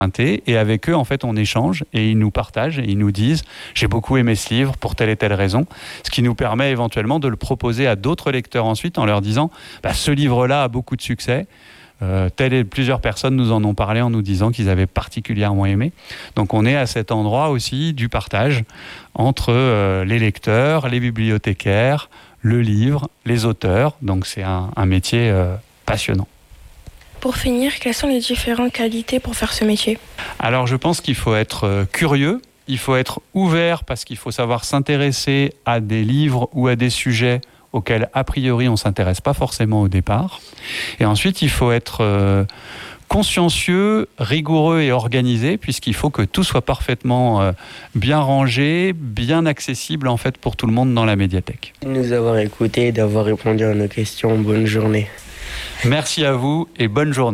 Et avec eux, en fait, on échange et ils nous partagent et ils nous disent « j'ai beaucoup aimé ce livre pour telle et telle raison », ce qui nous permet éventuellement de le proposer à d'autres lecteurs ensuite en leur disant « ce livre-là a beaucoup de succès ». Plusieurs personnes nous en ont parlé en nous disant qu'ils avaient particulièrement aimé. Donc on est à cet endroit aussi du partage entre les lecteurs, les bibliothécaires, le livre, les auteurs. Donc c'est un métier passionnant. Pour finir, quelles sont les différentes qualités pour faire ce métier ? Alors je pense qu'il faut être curieux, il faut être ouvert parce qu'il faut savoir s'intéresser à des livres ou à des sujets auxquels a priori on ne s'intéresse pas forcément au départ. Et ensuite il faut être consciencieux, rigoureux et organisé puisqu'il faut que tout soit parfaitement bien rangé, bien accessible en fait pour tout le monde dans la médiathèque. Merci de nous avoir écoutés et d'avoir répondu à nos questions. Bonne journée. Merci à vous et bonne journée.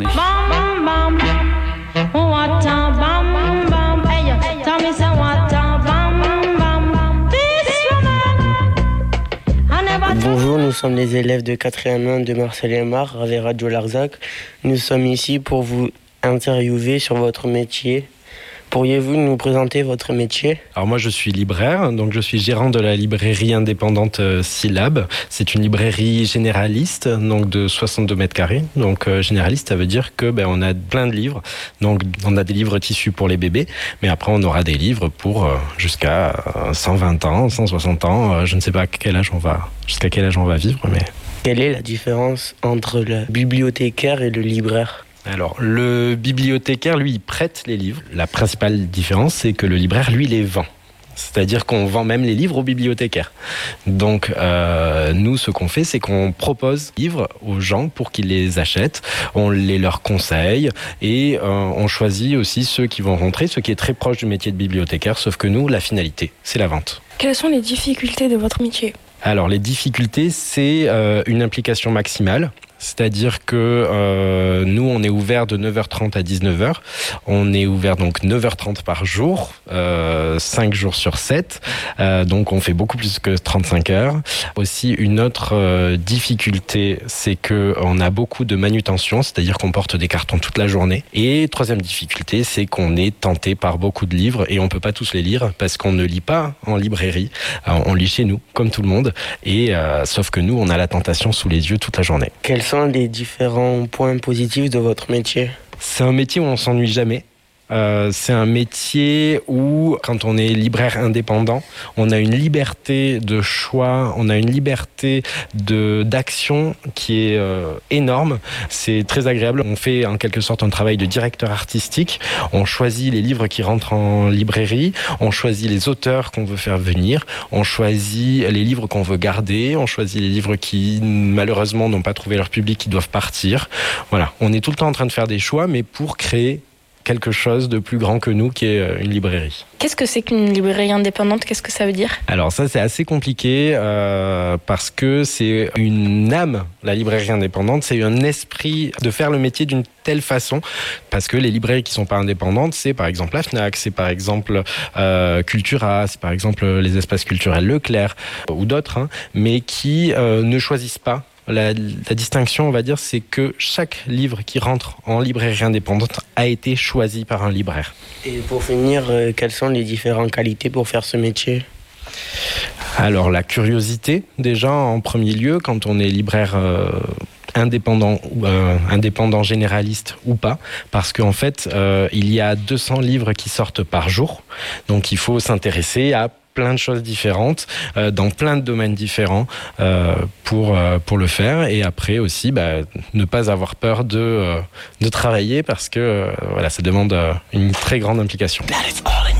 Bonjour, nous sommes les élèves de 4e 1 de Marcel Aymar avec Radio Larzac. Nous sommes ici pour vous interviewer sur votre métier. Pourriez-vous nous présenter votre métier ? Alors moi je suis libraire, donc je suis gérant de la librairie indépendante Syllab. C'est une librairie généraliste, donc de 62 mètres carrés. Donc généraliste, ça veut dire que on a plein de livres. Donc on a des livres tissus pour les bébés, mais après on aura des livres pour jusqu'à 120 ans, 160 ans. Je ne sais pas jusqu'à quel âge on va vivre, mais... Quelle est la différence entre le bibliothécaire et le libraire ? Alors, le bibliothécaire, lui, il prête les livres. La principale différence, c'est que le libraire, lui, les vend. C'est-à-dire qu'on vend même les livres aux bibliothécaires. Donc, nous, ce qu'on fait, c'est qu'on propose des livres aux gens pour qu'ils les achètent. On les leur conseille et on choisit aussi ceux qui vont rentrer, ce qui est très proche du métier de bibliothécaire, sauf que nous, la finalité, c'est la vente. Quelles sont les difficultés de votre métier ? Alors, les difficultés, c'est une implication maximale. C'est-à-dire que nous, on est ouvert de 9h30 à 19h. On est ouvert donc 9h30 par jour, 5 jours sur 7. Donc, on fait beaucoup plus que 35 heures. Aussi, une autre difficulté, c'est qu'on a beaucoup de manutention, c'est-à-dire qu'on porte des cartons toute la journée. Et troisième difficulté, c'est qu'on est tenté par beaucoup de livres et on ne peut pas tous les lire parce qu'on ne lit pas en librairie. On lit chez nous, comme tout le monde. Et sauf que nous, on a la tentation sous les yeux toute la journée. Quels sont les différents points positifs de votre métier ? C'est un métier où on s'ennuie jamais. C'est un métier où, quand on est libraire indépendant, on a une liberté de choix, on a une liberté d'action qui est énorme. C'est très agréable. On fait en quelque sorte un travail de directeur artistique. On choisit les livres qui rentrent en librairie, on choisit les auteurs qu'on veut faire venir, on choisit les livres qu'on veut garder, on choisit les livres qui, malheureusement, n'ont pas trouvé leur public, qui doivent partir. Voilà, on est tout le temps en train de faire des choix, mais pour créer quelque chose de plus grand que nous, qui est une librairie. Qu'est-ce que c'est qu'une librairie indépendante ? Qu'est-ce que ça veut dire ? Alors ça, c'est assez compliqué parce que c'est une âme, la librairie indépendante. C'est un esprit de faire le métier d'une telle façon parce que les librairies qui ne sont pas indépendantes, c'est par exemple la Fnac, c'est par exemple Cultura, c'est par exemple les espaces culturels Leclerc ou d'autres, mais qui ne choisissent pas. La distinction, on va dire, c'est que chaque livre qui rentre en librairie indépendante a été choisi par un libraire. Et pour finir, quelles sont les différentes qualités pour faire ce métier ? Alors, la curiosité, déjà, en premier lieu, quand on est libraire indépendant ou indépendant généraliste ou pas, parce qu'en fait, il y a 200 livres qui sortent par jour, donc il faut s'intéresser à plein de choses différentes, dans plein de domaines différents pour le faire. Et après aussi, ne pas avoir peur de travailler parce que ça demande une très grande implication.